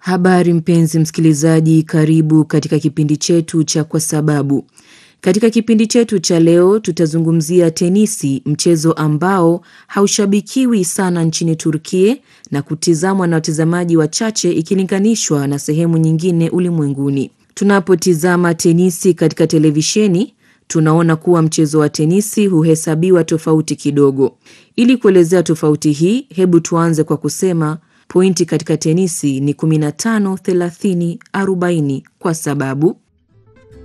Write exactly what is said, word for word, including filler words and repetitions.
Habari mpenzi msikilizaji, karibu katika kipindi chetu cha Kwa Sababu. Katika kipindi chetu cha leo tutazungumzia tenisi, mchezo ambao haushabikiwi sana nchini Turkia na kutizamwa na watazamaji wachache ikilinganishwa na sehemu nyingine ulimwenguni. Tunapotizama tenisi katika televisheni, tunaona kuwa mchezo wa tenisi huhesabiwa tofauti kidogo. Ili kuelezea tofauti hii, hebu tuanze kwa kusema pointi katika tenisi ni kumi na tano, thelathini, arobaini kwa sababu